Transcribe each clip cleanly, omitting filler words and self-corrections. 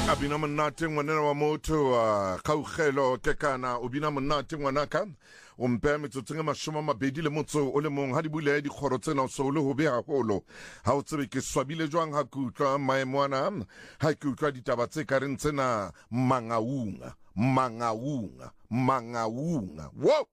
Abina monate ngwana wa motho wa kaugelo tekana o bina monate ngwanaka o mpe metsotso mashoma mabedi le motso o le mong ha di bule di khoro tsena so le ho be haholo ha o tsebe ke swabile jwang ha ke utlwa maemo ana ha ke utlwa ditaba tse ka reng tsena mangaunga wo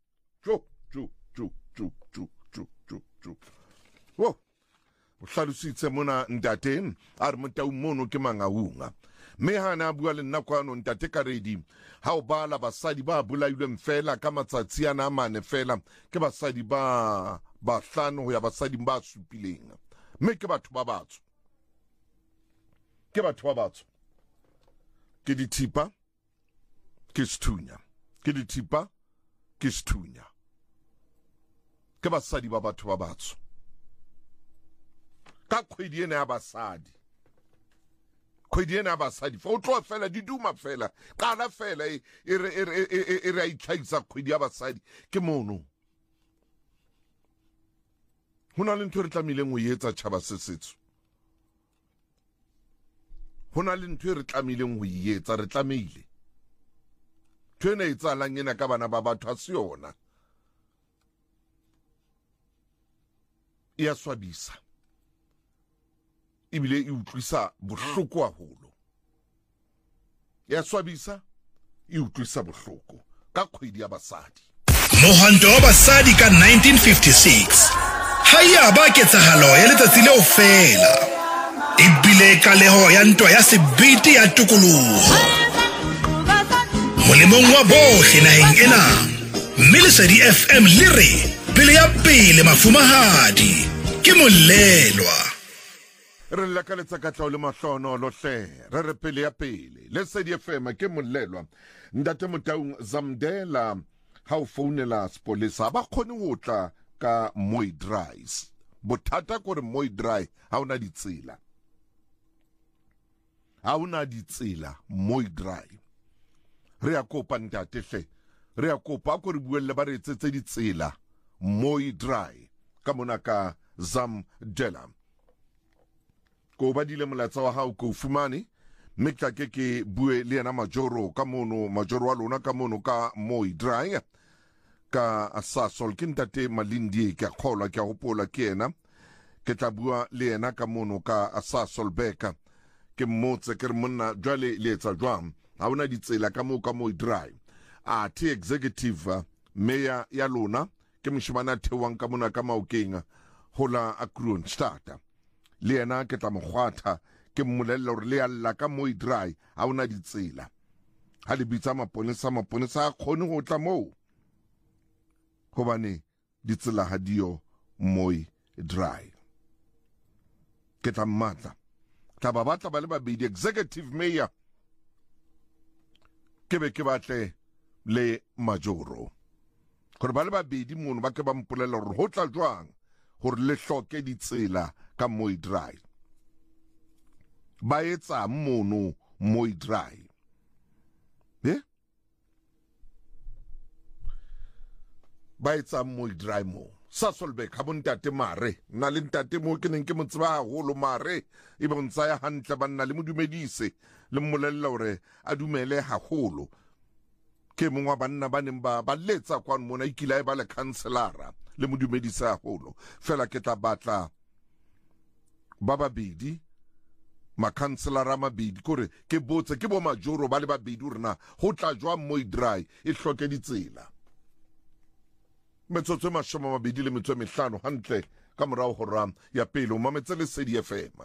wo o hlalositse mona ntate a re motau mono ke mangaunga me hana bua le nna kwano ntate Karedi ha o bala basadi ba bolailweng fela ka matsatsi ana mane fela ke basadi ba hlano ho ya basadi ba supileng me ke batho ba batso ke dithipa ke sethunya ke basadi ba batho ba batso ka kgwedi ena ya basadi fa o tloa fela di duma fela qala fela e re a itlhaisa kgwedi ya basadi ke mono hona le ntho re tlamileng o etsa tjhaba se setso hona le ntho re tlamileng o etsa re tlamile tsena etsalang ena ka bana ba batho a se yona ya swabisa ibile e utlwisa bohloko haholo ya swabisa e utlwisa bohloko ka kgwedi ya basadi Mohwanto wa basadi ka 1956 haya ba ketsahalo ya letsatsi leo fela ibile kaleho ya ntwa ya sebete ya tokoloho molemong wa bohle naheng ena mme Lesedi FM le re pele ya pele mafumahadi ke molelwa re la ka letsa ka tla le mahlono lo hle re pele ya pele Lesedi FM ke molelwa ndate Motaung Zamdela ha o founela spolesa ba khone ho tla ka Mooi Drive bothata gore Mooi Drive ha ona ditsela Mooi Drive re ya kopa ntate hle re ya kopa gore buelle ba re tsetse ditsela Mooi Drive ka mona ka Zamdela ko ba dile molatsa wa hao ko fumane mme ke bue le ena majoro wa lona ka mono ka Mooi Drive ka Asasol ke ntate Malindi ke kgolwa ke hopola ke ena ke tla bua le ena ka mono ka Asasol beka ke mmotse ke re monna jwale le etsa jwang ha ona ditsela ka mo ka Mooi Drive a the executive mayor ya lona ke mshimana thewang ka mona ka Maokeng hola a Kroonstad le ena ke tla mogwatha ke mmolella hore le alla ka Mooi Drive ha ona ditsela ha le bitsa maponesa a khone ho tla moo hobane ditsela ha dio Mooi Drive ke tla mmatla tla ba batla ba le babedi executive mayor ke be ke batle le majoro gore ba le babedi mono ba ke ba mpolella hore ho tla jwang hore le hloke ditsela ka Mooi Drive ba etsa mono Mooi Drive ba etsa Mooi Drive mo Sasolbek ha bontate mare na le ntate mo ke neng ke motseba haholo mare e bontsa ya hantle banna le modumedise le mmolella hore a dumele haholo ke mongwa banna ba neng ba letsa kwa mona ikila e ba le councilora le modumedisa haholo fela ke tla batla ba babedi makhanselara mabedi kore ke botse ke bo majoro ba le babedi rena ho tla jwa Mooi Drive e hloke ditsela metsotso mashoma mabedi le metso e mehlano hantle ka morao hora ya pele o mametse Lesedi FM